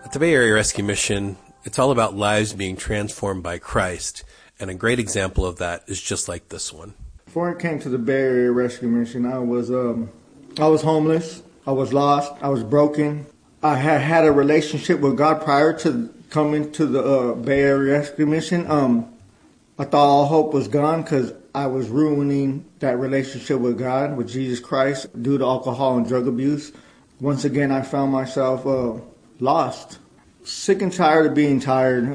At the Bay Area Rescue Mission, it's all about lives being transformed by Christ, and a great example of that is just like this one. Before I came to the Bay Area Rescue Mission, I was homeless, I was lost, I was broken. I had a relationship with God prior to coming to the Bay Area Rescue Mission. I thought all hope was gone because I was ruining that relationship with God, with Jesus Christ, due to alcohol and drug abuse. Once again, I found myself lost, sick and tired of being tired,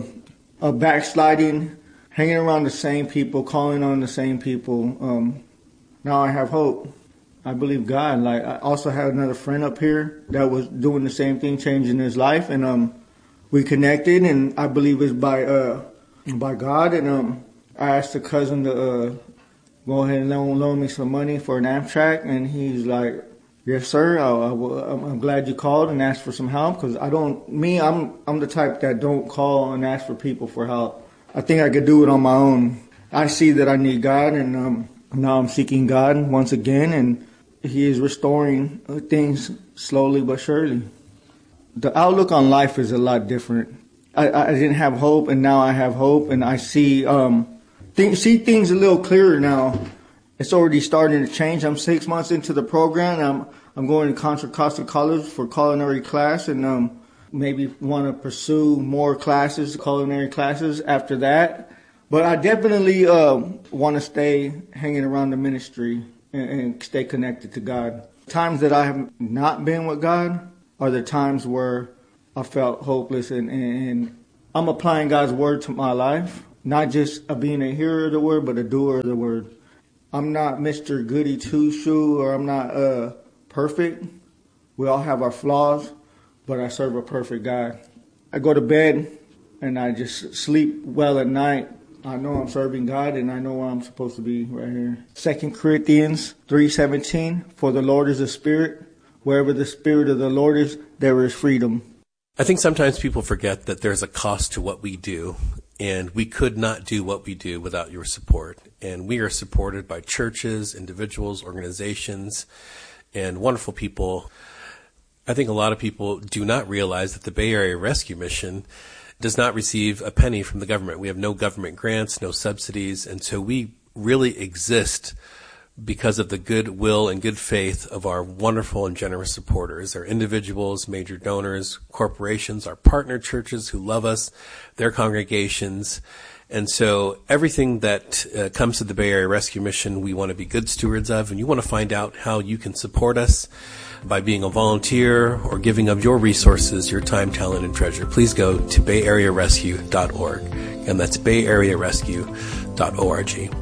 of backsliding, hanging around the same people, calling on the same people. Now I have hope. I believe God. Like, I also had another friend up here that was doing the same thing, changing his life, and we connected, and I believe it's by God. And I asked a cousin to go ahead and loan me some money for an Amtrak, and he's like, "Yes, sir. I'm glad you called and asked for some help, because I'm the type that don't call and ask for people for help. I think I could do it on my own. I see that I need God, and now I'm seeking God once again, and He is restoring things slowly but surely. The outlook on life is a lot different. I didn't have hope, and now I have hope, and I see things a little clearer now. It's already starting to change. I'm 6 months into the program. I'm going to Contra Costa College for culinary class, and maybe want to pursue more classes, culinary classes after that. But I definitely want to stay hanging around the ministry and stay connected to God. Times that I have not been with God are the times where I felt hopeless, and I'm applying God's word to my life, not just being a hearer of the word, but a doer of the word. I'm not Mr. Goody Two-Shoe, or I'm not perfect. We all have our flaws, but I serve a perfect God. I go to bed and I just sleep well at night. I know I'm serving God, and I know where I'm supposed to be right here. 2 Corinthians 3:17, for the Lord is a spirit. Wherever the spirit of the Lord is, there is freedom. I think sometimes people forget that there's a cost to what we do, and we could not do what we do without your support. And we are supported by churches, individuals, organizations, and wonderful people. I think a lot of people do not realize that the Bay Area Rescue Mission does not receive a penny from the government. We have no government grants, no subsidies, and so we really exist because of the goodwill and good faith of our wonderful and generous supporters, our individuals, major donors, corporations, our partner churches who love us, their congregations. And so everything that comes to the Bay Area Rescue Mission, we want to be good stewards of, and you want to find out how you can support us by being a volunteer or giving of your resources, your time, talent, and treasure. Please go to bayarearescue.org, and that's bayarearescue.org.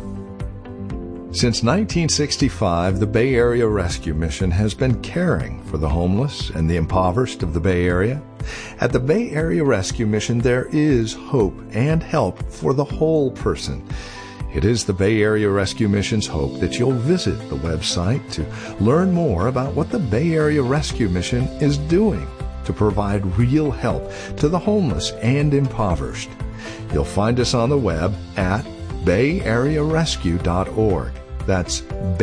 Since 1965, the Bay Area Rescue Mission has been caring for the homeless and the impoverished of the Bay Area. At the Bay Area Rescue Mission, there is hope and help for the whole person. It is the Bay Area Rescue Mission's hope that you'll visit the website to learn more about what the Bay Area Rescue Mission is doing to provide real help to the homeless and impoverished. You'll find us on the web at bayarearescue.org. That's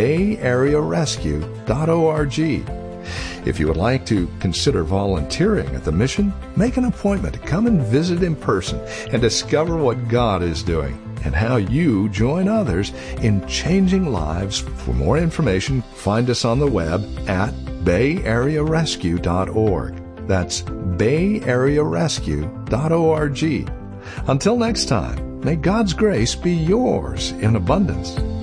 bayarearescue.org. If you would like to consider volunteering at the mission, make an appointment to come and visit in person and discover what God is doing and how you join others in changing lives. For more information, find us on the web at bayarearescue.org. That's bayarearescue.org. Until next time, may God's grace be yours in abundance.